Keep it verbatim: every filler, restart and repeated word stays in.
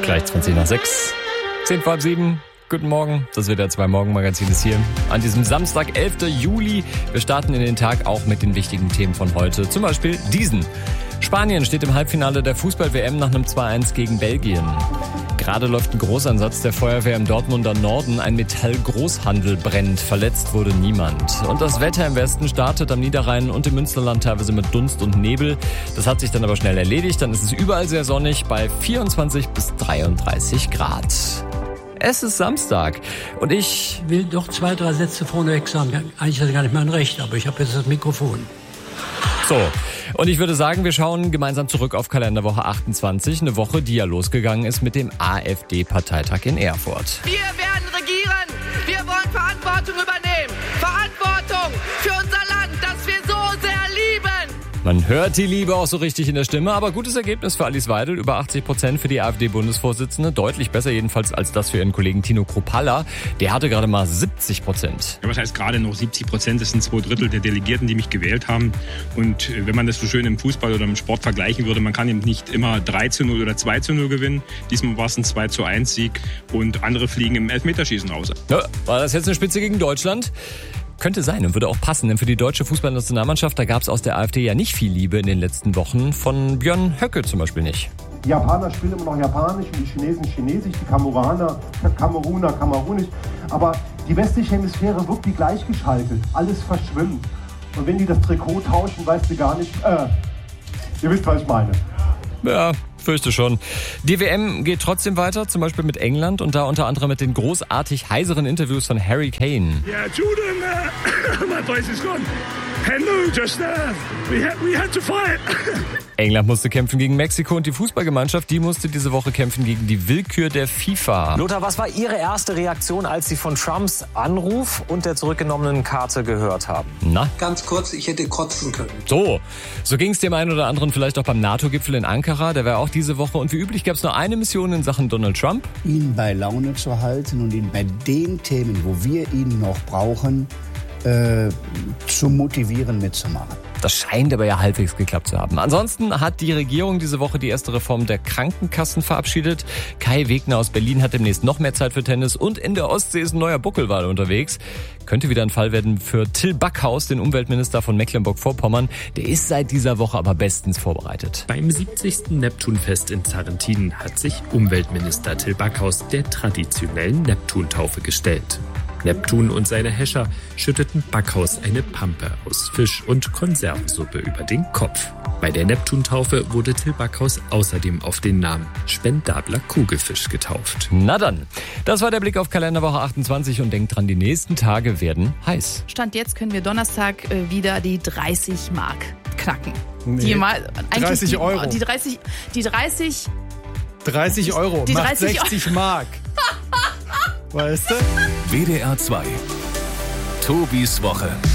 Gleich zwanzig nach sechs. zehn vor halb sieben. Guten Morgen, das wird der zwei Morgen Magazin ist hier. An diesem Samstag, elften Juli. Wir starten in den Tag auch mit den wichtigen Themen von heute. Zum Beispiel diesen. Spanien steht im Halbfinale der Fußball-W M nach einem zwei eins gegen Belgien. Gerade läuft ein Großeinsatz der Feuerwehr im Dortmunder Norden. Ein Metallgroßhandel brennt. Verletzt wurde niemand. Und das Wetter im Westen startet am Niederrhein und im Münsterland teilweise mit Dunst und Nebel. Das hat sich dann aber schnell erledigt. Dann ist es überall sehr sonnig bei vierundzwanzig bis dreiunddreißig Grad. Es ist Samstag und ich will doch zwei, drei Sätze vorneweg sagen. Eigentlich ist das gar nicht mein Recht, aber ich habe jetzt das Mikrofon. So, und ich würde sagen, wir schauen gemeinsam zurück auf Kalenderwoche achtundzwanzig. Eine Woche, die ja losgegangen ist mit dem AfD-Parteitag in Erfurt. Wir werden regieren. Wir wollen Verantwortung übernehmen. Verantwortung für unser Land, das wir so sehr lieben. Man hört die Liebe auch so richtig in der Stimme, aber gutes Ergebnis für Alice Weidel, über achtzig Prozent für die AfD-Bundesvorsitzende, deutlich besser jedenfalls als das für ihren Kollegen Tino Kruppalla, der hatte gerade mal siebzig Prozent. Ja, was heißt gerade noch siebzig Prozent? Das sind zwei Drittel der Delegierten, die mich gewählt haben. Und wenn man das so schön im Fußball oder im Sport vergleichen würde, man kann eben nicht immer drei zu null oder zwei zu null gewinnen. Diesmal war es ein zwei zu eins Sieg und andere fliegen im Elfmeterschießen raus. Ja, war das jetzt eine Spitze gegen Deutschland? Könnte sein und würde auch passen, denn für die deutsche Fußballnationalmannschaft, da gab es aus der AfD ja nicht viel Liebe in den letzten Wochen. Von Björn Höcke zum Beispiel nicht. Die Japaner spielen immer noch Japanisch und die Chinesen Chinesisch, die Kameruraner Kameruner Kamerunisch. Aber die westliche Hemisphäre wird wie gleichgeschaltet. Alles verschwimmt. Und wenn die das Trikot tauschen, weißt du gar nicht, äh, ihr wisst, was ich meine. Ja, fürchte schon. Die W M geht trotzdem weiter, zum Beispiel mit England und da unter anderem mit den großartig heiseren Interviews von Harry Kane. Yeah, Jordan, uh, my voice is gone. Hello, just uh, we had we had to fight. England musste kämpfen gegen Mexiko und die Fußballgemeinschaft, die musste diese Woche kämpfen gegen die Willkür der FIFA. Lothar, was war Ihre erste Reaktion, als Sie von Trumps Anruf und der zurückgenommenen Karte gehört haben? Na? Ganz kurz, ich hätte kotzen können. So, so ging es dem einen oder anderen vielleicht auch beim NATO-Gipfel in Ankara. Der war auch diese Woche und wie üblich gab es nur eine Mission in Sachen Donald Trump. Ihn bei Laune zu halten und ihn bei den Themen, wo wir ihn noch brauchen, äh, zu motivieren, mitzumachen. Das scheint aber ja halbwegs geklappt zu haben. Ansonsten hat die Regierung diese Woche die erste Reform der Krankenkassen verabschiedet. Kai Wegner aus Berlin hat demnächst noch mehr Zeit für Tennis und in der Ostsee ist ein neuer Buckelwal unterwegs. Könnte wieder ein Fall werden für Till Backhaus, den Umweltminister von Mecklenburg-Vorpommern. Der ist seit dieser Woche aber bestens vorbereitet. Beim siebzigsten Neptunfest in Sarrentinen hat sich Umweltminister Till Backhaus der traditionellen Neptuntaufe gestellt. Neptun und seine Häscher schütteten Backhaus eine Pampe aus Fisch und Konservensuppe über den Kopf. Bei der Neptuntaufe wurde Till Backhaus außerdem auf den Namen Spendabler Kugelfisch getauft. Na dann, das war der Blick auf Kalenderwoche achtundzwanzig und denkt dran, die nächsten Tage werden heiß. Stand jetzt können wir Donnerstag äh, wieder die dreißig Mark knacken. Nee, die mal, dreißig die, Euro. Die dreißig, die dreißig... dreißig Euro die macht dreißig sechzig Mark. Weißt du? W D R zwei. Tobis Woche.